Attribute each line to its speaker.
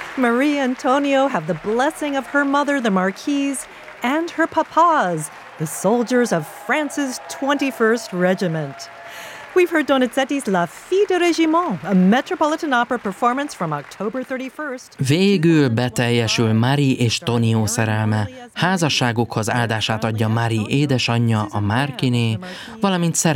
Speaker 1: Marie Antonio have the blessing of her mother, the Marquise, and her papas, the soldiers of France's 21st Regiment. We've heard Donizetti's La Fille de Régiment, a Metropolitan Opera performance from October 31st.
Speaker 2: Végül beteljesül Marie és Tonio szerelme. Házasságukhoz áldását adja Marie édesanyja, a Marquiné, valamint